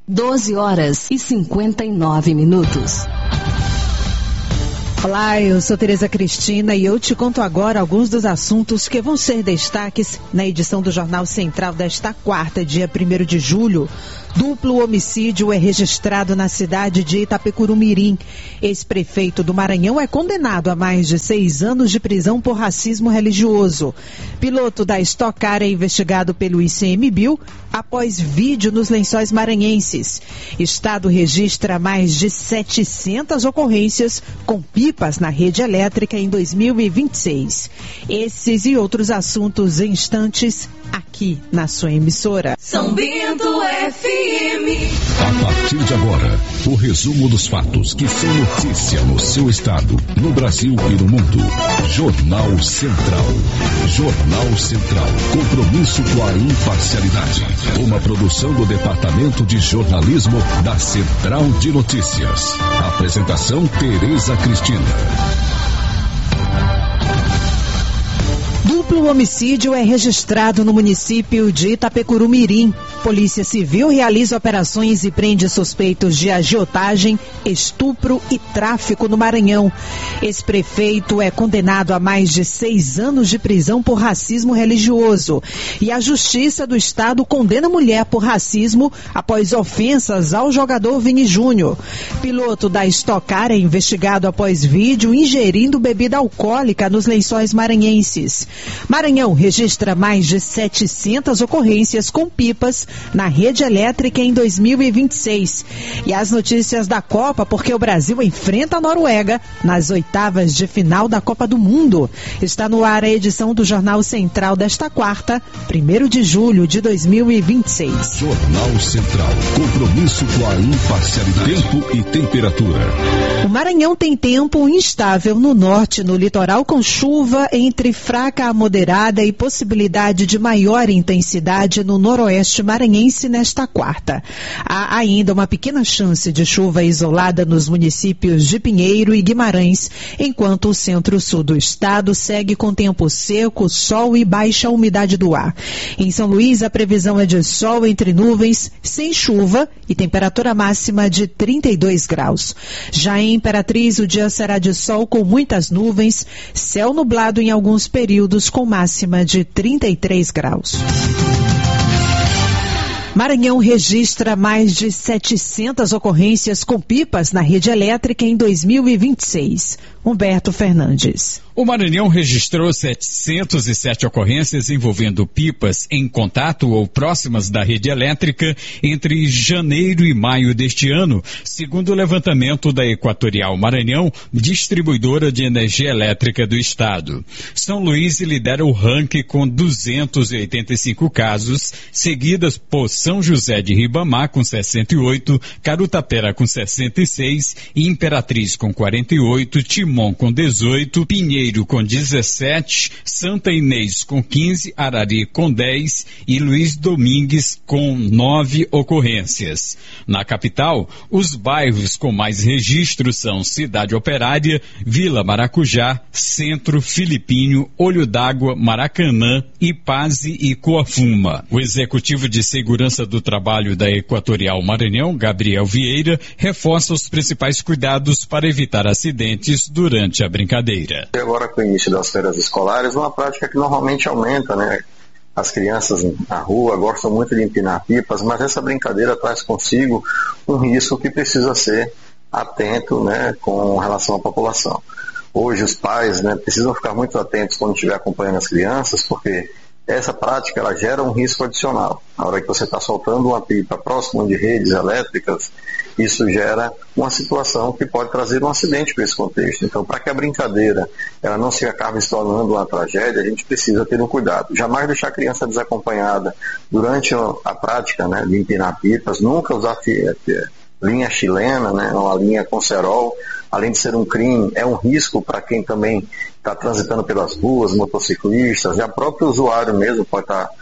12h59. Olá, eu sou Tereza Cristina e eu te conto agora alguns dos assuntos que vão ser destaques na edição do Jornal Central desta quarta, dia 1º de julho. Duplo homicídio é registrado na cidade de Itapecurumirim. Ex-prefeito do Maranhão é condenado a mais de 6 anos de prisão por racismo religioso. Piloto da Stock Car é investigado pelo ICMBio após vídeo nos Lençóis Maranhenses. Estado registra mais de 700 ocorrências com pipas na rede elétrica em 2026. Esses e outros assuntos em instantes aqui na sua emissora. São Bento FM. A partir de agora, o resumo dos fatos que são notícia no seu estado, no Brasil e no mundo. Jornal Central. Jornal Central. Compromisso com a imparcialidade. Uma produção do Departamento de Jornalismo da Central de Notícias. Apresentação Tereza Cristina. Duplo homicídio é registrado no município de Itapecurumirim. Polícia Civil realiza operações e prende suspeitos de agiotagem, estupro e tráfico no Maranhão. Ex-prefeito é condenado a mais de 6 anos de prisão por racismo religioso. E a Justiça do Estado condena mulher por racismo após ofensas ao jogador Vini Júnior. Piloto da Stock Car é investigado após vídeo ingerindo bebida alcoólica nos Lençóis Maranhenses. Maranhão registra mais de 700 ocorrências com pipas na rede elétrica em 2026. E as notícias da Copa, porque o Brasil enfrenta a Noruega nas oitavas de final da Copa do Mundo. Está no ar a edição do Jornal Central desta quarta, 1º de julho de 2026. Jornal Central. Compromisso com a imparcialidade. Tempo e temperatura. O Maranhão tem tempo instável no norte, no litoral, com chuva entre fraca a moderada e possibilidade de maior intensidade no noroeste maranhense nesta quarta. Há ainda uma pequena chance de chuva isolada nos municípios de Pinheiro e Guimarães, enquanto o centro-sul do estado segue com tempo seco, sol e baixa umidade do ar. Em São Luís, a previsão é de sol entre nuvens, sem chuva e temperatura máxima de 32 graus. Já em Imperatriz, o dia será de sol com muitas nuvens, céu nublado em alguns períodos com máxima de 33 graus. Maranhão registra mais de 700 ocorrências com pipas na rede elétrica em 2026. Humberto Fernandes. O Maranhão registrou 707 ocorrências envolvendo pipas em contato ou próximas da rede elétrica entre janeiro e maio deste ano, segundo o levantamento da Equatorial Maranhão, distribuidora de energia elétrica do estado. São Luís lidera o ranking com 285 casos, seguidas por São José de Ribamar com 68, Carutapera com 66, Imperatriz com 48, Timon com 18, Pinheiro com 17, Santa Inês com 15, Arari com 10 e Luiz Domingues com 9 ocorrências. Na capital, os bairros com mais registros são Cidade Operária, Vila Maracujá, Centro, Filipinho, Olho d'Água, Maracanã, Ipaze e Coafuma. O executivo de segurança do trabalho da Equatorial Maranhão, Gabriel Vieira, reforça os principais cuidados para evitar acidentes durante a brincadeira. Agora, com o início das férias escolares, uma prática que normalmente aumenta, né? As crianças na rua gostam muito de empinar pipas, mas essa brincadeira traz consigo um risco que precisa ser atento, né, com relação à população. Hoje os pais, né, precisam ficar muito atentos quando estiver acompanhando as crianças, porque essa prática ela gera um risco adicional. Na hora que você está soltando uma pipa próximo de redes elétricas, isso gera uma situação que pode trazer um acidente para esse contexto. Então, para que a brincadeira ela não se acabe se tornando uma tragédia, a gente precisa ter um cuidado. Jamais deixar a criança desacompanhada durante a prática, né, de empinar pipas, nunca usar linha chilena, né, uma linha com cerol. Além de ser um crime, é um risco para quem também está transitando pelas ruas, motociclistas, e a próprio usuário mesmo pode estar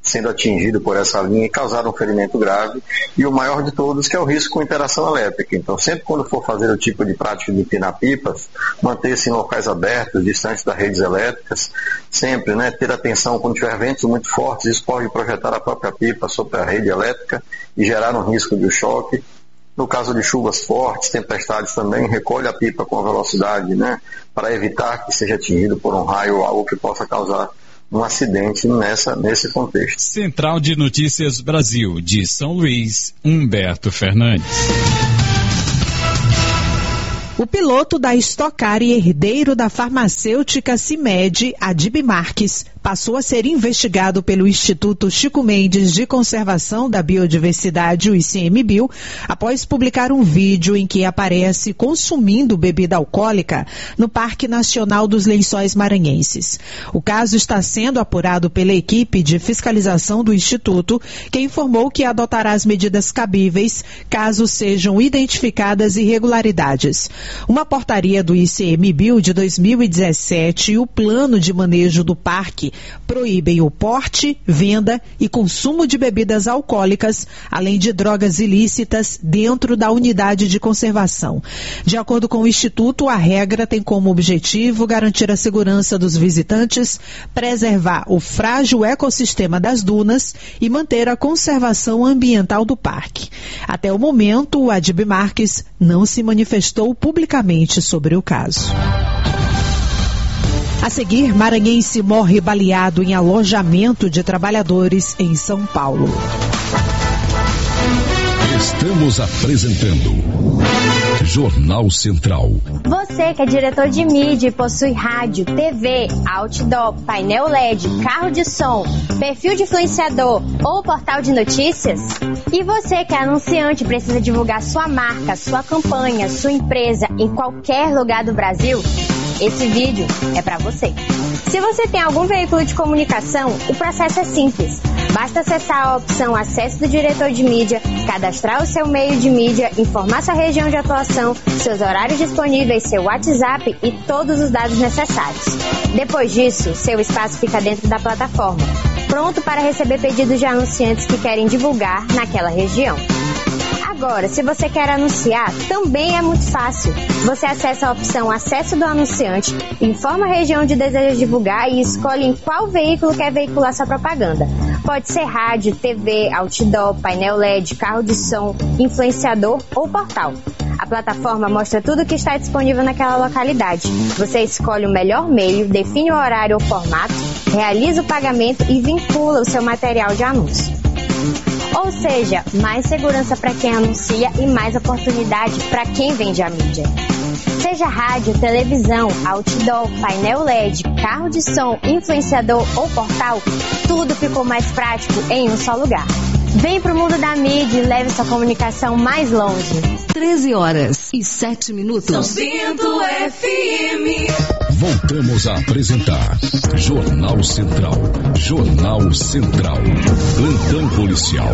sendo atingido por essa linha e causar um ferimento grave, e o maior de todos, que é o risco com interação elétrica. Então, sempre quando for fazer o tipo de prática de empinar pipas, manter-se em locais abertos, distantes das redes elétricas, sempre, ter atenção quando tiver ventos muito fortes, isso pode projetar a própria pipa sobre a rede elétrica e gerar um risco de choque. No caso de chuvas fortes, tempestades também, recolhe a pipa com a velocidade, para evitar que seja atingido por um raio ou algo que possa causar um acidente nesse contexto. Central de Notícias Brasil, de São Luís, Humberto Fernandes. O piloto da Stock Car e herdeiro da farmacêutica CIMED, Adib Marques, passou a ser investigado pelo Instituto Chico Mendes de Conservação da Biodiversidade, o ICMBio, após publicar um vídeo em que aparece consumindo bebida alcoólica no Parque Nacional dos Lençóis Maranhenses. O caso está sendo apurado pela equipe de fiscalização do Instituto, que informou que adotará as medidas cabíveis caso sejam identificadas irregularidades. Uma portaria do ICMBio de 2017 e o plano de manejo do parque proíbem o porte, venda e consumo de bebidas alcoólicas, além de drogas ilícitas, dentro da unidade de conservação. De acordo com o Instituto, a regra tem como objetivo garantir a segurança dos visitantes, preservar o frágil ecossistema das dunas e manter a conservação ambiental do parque. Até o momento, o Adib Marques não se manifestou publicamente sobre o caso. A seguir, maranhense morre baleado em alojamento de trabalhadores em São Paulo. Estamos apresentando Jornal Central. Você que é diretor de mídia e possui rádio, TV, outdoor, painel LED, carro de som, perfil de influenciador ou portal de notícias? E você que é anunciante e precisa divulgar sua marca, sua campanha, sua empresa em qualquer lugar do Brasil? Esse vídeo é para você. Se você tem algum veículo de comunicação, o processo é simples. Basta acessar a opção Acesso do Diretor de Mídia, cadastrar o seu meio de mídia, informar sua região de atuação, seus horários disponíveis, seu WhatsApp e todos os dados necessários. Depois disso, seu espaço fica dentro da plataforma, pronto para receber pedidos de anunciantes que querem divulgar naquela região. Agora, se você quer anunciar, também é muito fácil. Você acessa a opção Acesso do Anunciante, informa a região onde deseja divulgar e escolhe em qual veículo quer veicular sua propaganda. Pode ser rádio, TV, outdoor, painel LED, carro de som, influenciador ou portal. A plataforma mostra tudo o que está disponível naquela localidade. Você escolhe o melhor meio, define o horário ou formato, realiza o pagamento e vincula o seu material de anúncio. Ou seja, mais segurança para quem anuncia e mais oportunidade para quem vende a mídia. Seja rádio, televisão, outdoor, painel LED, carro de som, influenciador ou portal, tudo ficou mais prático em um só lugar. Vem pro mundo da mídia e leve sua comunicação mais longe. 13h07. São Bento FM. Voltamos a apresentar Jornal Central. Jornal Central. Plantão policial.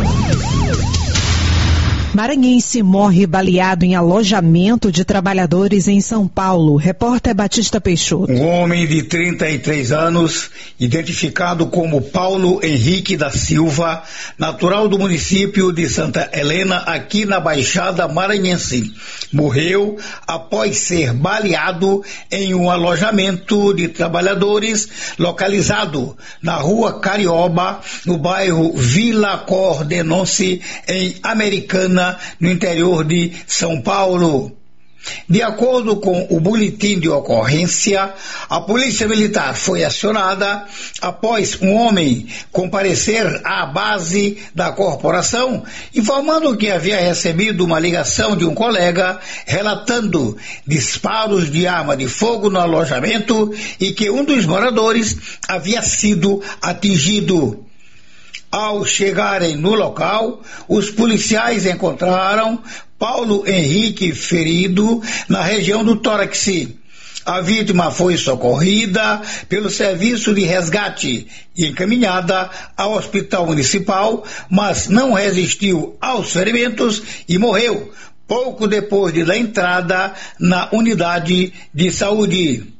Maranhense morre baleado em alojamento de trabalhadores em São Paulo. Repórter Batista Peixoto. Um homem de 33 anos, identificado como Paulo Henrique da Silva, natural do município de Santa Helena, aqui na Baixada Maranhense, morreu após ser baleado em um alojamento de trabalhadores localizado na Rua Carioba, no bairro Vila Cordenonce, em Americana, no interior de São Paulo. De acordo com o boletim de ocorrência, a Polícia Militar foi acionada após um homem comparecer à base da corporação, informando que havia recebido uma ligação de um colega relatando disparos de arma de fogo no alojamento e que um dos moradores havia sido atingido. Ao chegarem no local, os policiais encontraram Paulo Henrique ferido na região do tórax. A vítima foi socorrida pelo serviço de resgate e encaminhada ao hospital municipal, mas não resistiu aos ferimentos e morreu pouco depois da entrada na unidade de saúde.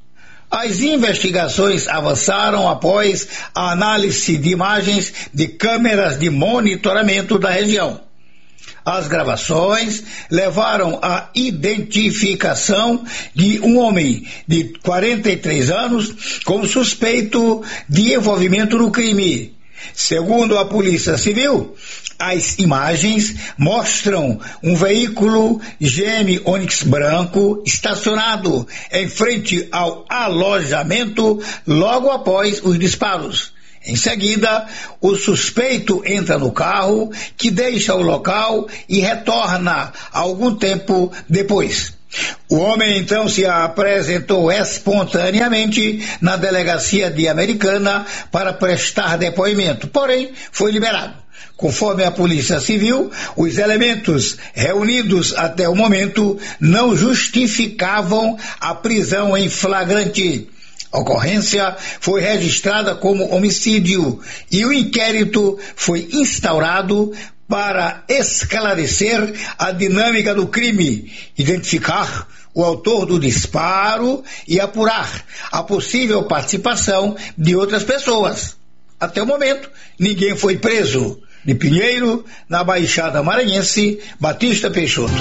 As investigações avançaram após a análise de imagens de câmeras de monitoramento da região. As gravações levaram à identificação de um homem de 43 anos como suspeito de envolvimento no crime. Segundo a Polícia Civil, as imagens mostram um veículo GM Onix branco estacionado em frente ao alojamento logo após os disparos. Em seguida, o suspeito entra no carro, que deixa o local e retorna algum tempo depois. O homem então se apresentou espontaneamente na delegacia de Americana para prestar depoimento, porém foi liberado. Conforme a Polícia Civil, os elementos reunidos até o momento não justificavam a prisão em flagrante. A ocorrência foi registrada como homicídio e o inquérito foi instaurado para esclarecer a dinâmica do crime, identificar o autor do disparo e apurar a possível participação de outras pessoas. Até o momento, ninguém foi preso. De Pinheiro, na Baixada Maranhense, Batista Peixoto.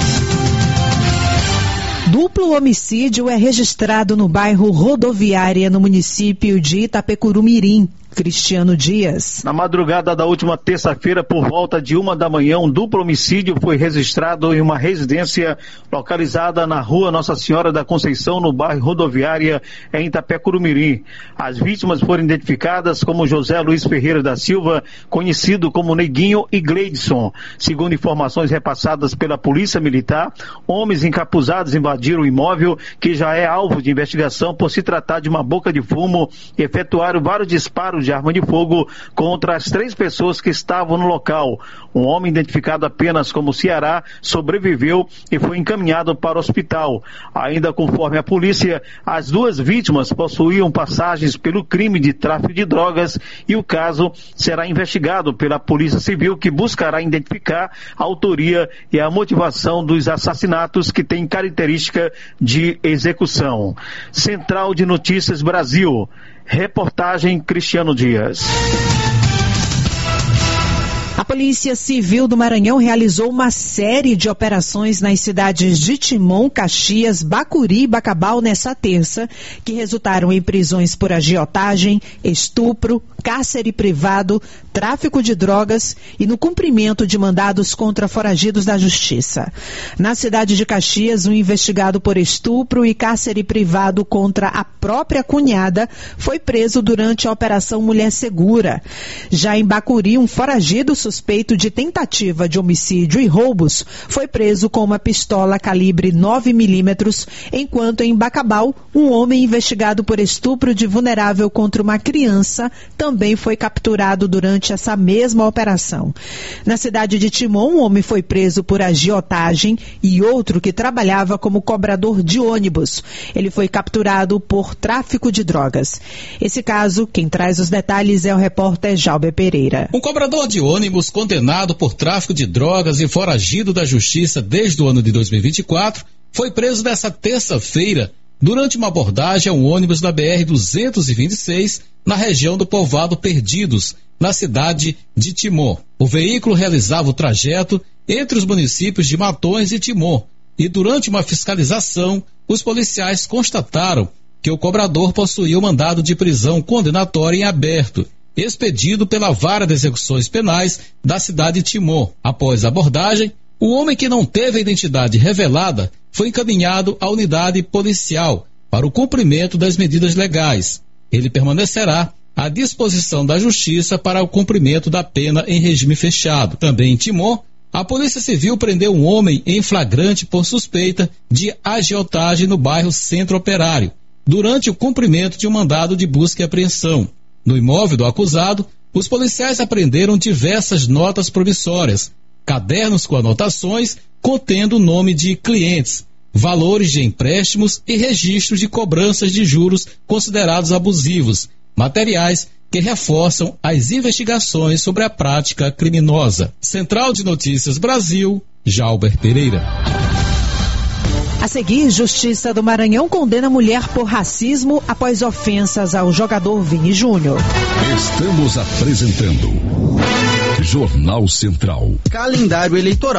Duplo homicídio é registrado no bairro Rodoviária, no município de Itapecurumirim. Cristiano Dias. Na madrugada da última terça-feira, por volta de 1 da manhã, um duplo homicídio foi registrado em uma residência localizada na rua Nossa Senhora da Conceição, no bairro Rodoviária, em Itapecurumirim. As vítimas foram identificadas como José Luiz Ferreira da Silva, conhecido como Neguinho, e Gleidson. Segundo informações repassadas pela Polícia Militar, homens encapuzados invadiram o imóvel, que já é alvo de investigação por se tratar de uma boca de fumo, e efetuaram vários disparos de arma de fogo contra as 3 pessoas que estavam no local. Um homem identificado apenas como Ceará sobreviveu e foi encaminhado para o hospital. Ainda conforme a polícia, as 2 vítimas possuíam passagens pelo crime de tráfico de drogas e o caso será investigado pela Polícia Civil, que buscará identificar a autoria e a motivação dos assassinatos que têm característica de execução. Central de Notícias Brasil. Reportagem Cristiano Dias. A Polícia Civil do Maranhão realizou uma série de operações nas cidades de Timon, Caxias, Bacuri e Bacabal nesta terça, que resultaram em prisões por agiotagem, estupro, cárcere privado, tráfico de drogas e no cumprimento de mandados contra foragidos da Justiça. Na cidade de Caxias, um investigado por estupro e cárcere privado contra a própria cunhada foi preso durante a Operação Mulher Segura. Já em Bacuri, um foragido suspeito de tentativa de homicídio e roubos foi preso com uma pistola calibre 9mm, enquanto em Bacabal, um homem investigado por estupro de vulnerável contra uma criança também foi capturado durante essa mesma operação. Na cidade de Timon, um homem foi preso por agiotagem e outro que trabalhava como cobrador de ônibus. Ele foi capturado por tráfico de drogas. Esse caso, quem traz os detalhes é o repórter Jalber Pereira. Um cobrador de ônibus condenado por tráfico de drogas e foragido da Justiça desde o ano de 2024 foi preso nesta terça-feira durante uma abordagem a um ônibus da BR-226 na região do Povoado Perdidos, na cidade de Timon. O veículo realizava o trajeto entre os municípios de Matões e Timon e durante uma fiscalização, os policiais constataram que o cobrador possuía o mandado de prisão condenatória em aberto, expedido pela Vara de Execuções Penais da cidade de Timon. Após a abordagem, o homem, que não teve a identidade revelada, foi encaminhado à unidade policial para o cumprimento das medidas legais. Ele permanecerá à disposição da Justiça para o cumprimento da pena em regime fechado. Também em Timon, a Polícia Civil prendeu um homem em flagrante por suspeita de agiotagem no bairro Centro Operário, durante o cumprimento de um mandado de busca e apreensão. No imóvel do acusado, os policiais apreenderam diversas notas promissórias, cadernos com anotações contendo o nome de clientes, valores de empréstimos e registros de cobranças de juros considerados abusivos, materiais que reforçam as investigações sobre a prática criminosa. Central de Notícias Brasil, Jalber Pereira. A seguir, Justiça do Maranhão condena mulher por racismo após ofensas ao jogador Vini Júnior. Estamos apresentando Jornal Central. Calendário eleitoral.